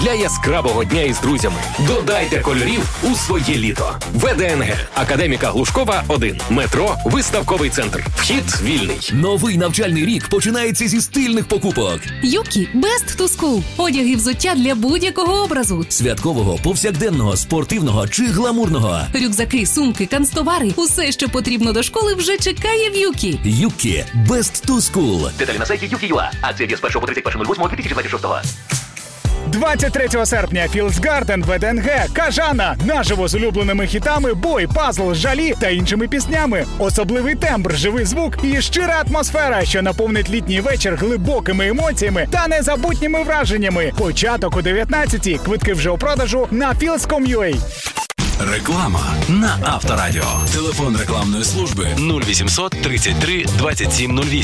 для яскравого дня із друзями. Додайте кольорів у своє літо. ВДНГ. Академіка Глушкова, 1. Метро. Виставковий центр. Вхід вільний. Новий навчальний рік починається зі стильних покупок. Юкі Best to School. Одяг і взуття для будь-якого образу. Святкового, повсякденного, спортивного чи гламурного. Рюкзаки, сумки, канцтовари. Усе, що потрібно до школи, вже чекає в Юкі. Юкі Best to School. Деталі на сайті Юкі.ua. Акція діє з 1 по 31.08.2026. 23 серпня Філдс Гарден, ВДНГ, Кажана. Наживо з улюбленими хітами, бой, пазл, жалі та іншими піснями. Особливий тембр, живий звук і щира атмосфера, що наповнить літній вечір глибокими емоціями та незабутніми враженнями. Початок о 19-й. Квитки вже у продажу на Fields.com.ua. Реклама на Авторадіо. Телефон рекламної служби 0800 33 27 08.